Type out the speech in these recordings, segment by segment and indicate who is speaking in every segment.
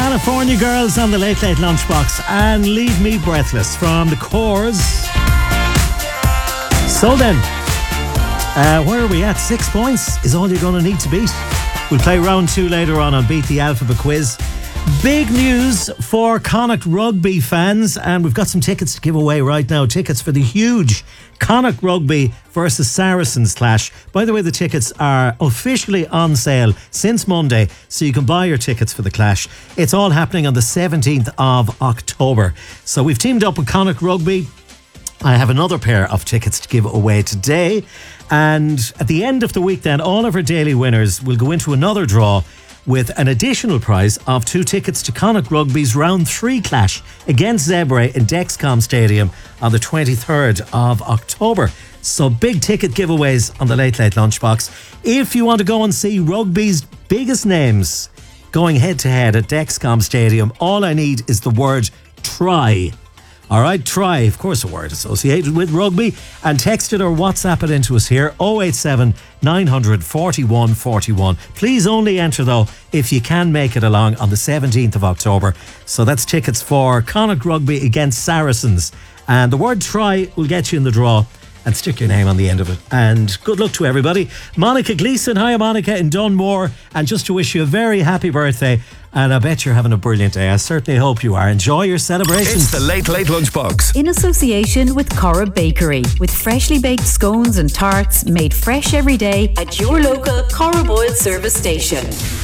Speaker 1: California Girls on the Late Late Lunchbox and Leave Me Breathless from the Corrs. So then, where are we at? 6 points is all you're going to need to beat. We'll play round 2 later on Beat the Alphabet Quiz. Big news for Connacht Rugby fans, and we've got some tickets to give away right now. Tickets for the huge Connacht Rugby versus Saracens clash. By the way, the tickets are officially on sale since Monday, so you can buy your tickets for the clash. It's all happening on the 17th of October. So we've teamed up with Connacht Rugby. I have another pair of tickets to give away today, and at the end of the week then, all of our daily winners will go into another draw with an additional prize of 2 tickets to Connacht Rugby's Round 3 clash against Zebre in Dexcom Stadium on the 23rd of October. So big ticket giveaways on the Late Late Lunchbox. If you want to go and see rugby's biggest names going head to head at Dexcom Stadium, all I need is the word try. All right, try, of course, a word associated with rugby, and text it or WhatsApp it into us here, 087 900 41 41. Please only enter, though, if you can make it along on the 17th of October. So that's tickets for Connacht Rugby against Saracens. And the word try will get you in the draw, and stick your name on the end of it. And good luck to everybody. Monica Gleeson, hi Monica in Dunmore, and just to wish you a very happy birthday. And I bet you're having a brilliant day. I certainly hope you are. Enjoy your celebrations.
Speaker 2: It's the Late Late Lunchbox.
Speaker 3: In association with Cora Bakery, with freshly baked scones and tarts made fresh every day at your local Cora Boyle service station.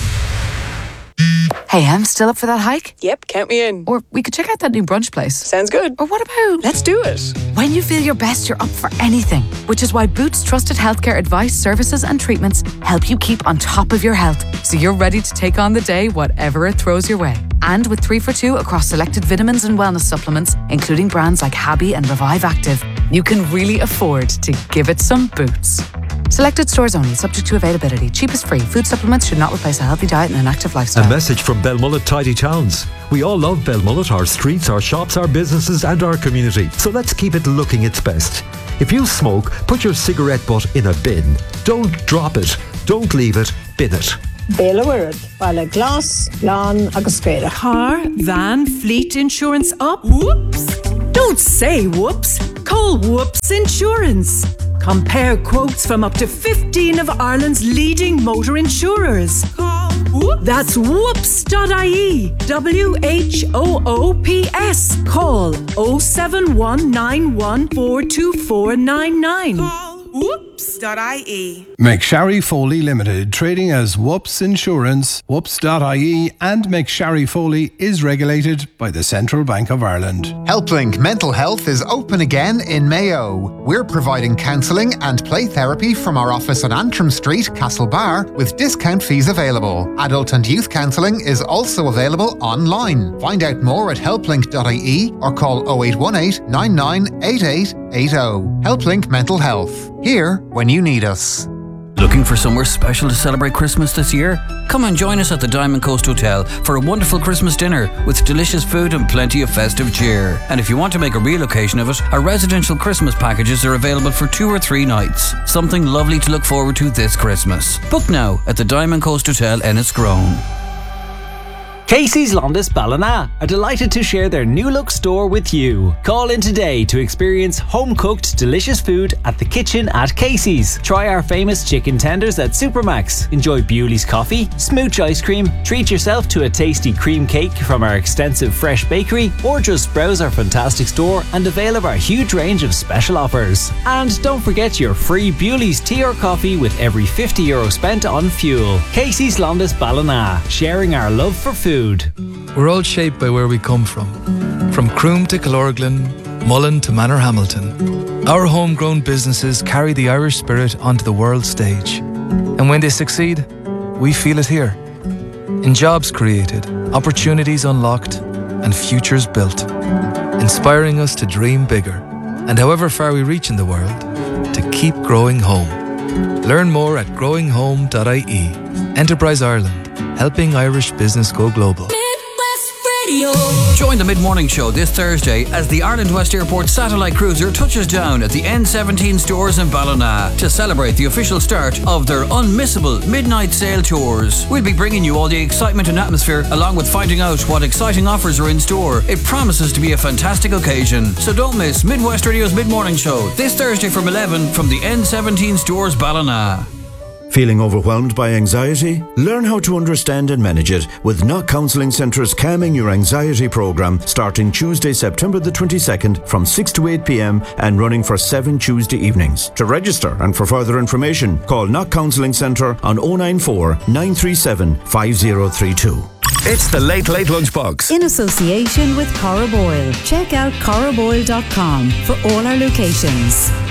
Speaker 4: Hey, I'm still up for that hike?
Speaker 5: Yep, count me in.
Speaker 4: Or we could check out that new brunch place.
Speaker 5: Sounds good.
Speaker 4: Or what about...
Speaker 5: Let's do it.
Speaker 4: When you feel your best, you're up for anything. Which is why Boots trusted healthcare advice, services and treatments help you keep on top of your health, so you're ready to take on the day, whatever it throws your way. And with 3 for 2 across selected vitamins and wellness supplements, including brands like Habby and Revive Active, you can really afford to give it some Boots. Selected stores only, subject to availability. Cheap is free. Food supplements should not replace a healthy diet and an active lifestyle.
Speaker 6: A message from Belmullet Tidy Towns. We all love Belmullet, our streets, our shops, our businesses and our community. So let's keep it looking its best. If you smoke, put your cigarette butt in a bin. Don't drop it. Don't leave it. Bin it.
Speaker 7: Béla Word, Bala Glass, Lan agus Spera.
Speaker 8: Car, van, fleet insurance up. Whoops! Don't say whoops. Call Whoops Insurance. Compare quotes from up to 15 of Ireland's leading motor insurers. Call Whoops. That's whoops.ie. WHOOPS. Call 07191424499. Call whoops.ie.
Speaker 9: McSharry Foley Limited, trading as Whoops Insurance, whoops.ie, and McSharry Foley is regulated by the Central Bank of Ireland.
Speaker 10: HelpLink Mental Health is open again in Mayo. We're providing counselling and play therapy from our office on Antrim Street, Castlebar, with discount fees available. Adult and youth counselling is also available online. Find out more at helplink.ie or call 0818 998880. HelpLink Mental Health. Here when you need us.
Speaker 11: Looking for somewhere special to celebrate Christmas this year? Come and join us at the Diamond Coast Hotel for a wonderful Christmas dinner with delicious food and plenty of festive cheer. And if you want to make a real occasion of it, our residential Christmas packages are available for 2 or 3 nights. Something lovely to look forward to this Christmas. Book now at the Diamond Coast Hotel Enniscrone.
Speaker 12: Casey's Londis Ballina are delighted to share their new look store with you. Call in today to experience home-cooked delicious food at the kitchen at Casey's. Try our famous chicken tenders at Supermax. Enjoy Bewley's coffee, smooch ice cream, treat yourself to a tasty cream cake from our extensive fresh bakery, or just browse our fantastic store and avail of our huge range of special offers. And don't forget your free Bewley's tea or coffee with every €50 spent on fuel. Casey's Londis Ballina, sharing our love for food.
Speaker 13: We're all shaped by where we come from Croom to Killorglin, Mullen to Manorhamilton. Our homegrown businesses carry the Irish spirit onto the world stage. And when they succeed, we feel it here. In jobs created, opportunities unlocked, and futures built. Inspiring us to dream bigger, and however far we reach in the world, to keep growing home. Learn more at growinghome.ie. Enterprise Ireland, helping Irish business go global.
Speaker 14: Midwest
Speaker 2: Radio.
Speaker 11: Join the mid-morning show this Thursday as the Ireland West Airport satellite cruiser touches down at the N17 stores in Ballina to celebrate the official start of their unmissable midnight sail tours. We'll be bringing you all the excitement and atmosphere, along with finding out what exciting offers are in store. It promises to be a fantastic occasion, so don't miss Midwest Radio's mid-morning show this Thursday from 11 from the N17 stores Ballina.
Speaker 5: Feeling overwhelmed by anxiety? Learn how to understand and manage it with Knock Counselling Centre's Calming Your Anxiety programme, starting Tuesday, September the 22nd from 6 to 8 p.m. and running for 7 Tuesday evenings. To register and for further information, call Knock Counselling Centre on 094 937 5032.
Speaker 14: It's the Late Late Lunchbox.
Speaker 3: In association with Cora Boyle. Check out coraboyle.com for all our locations.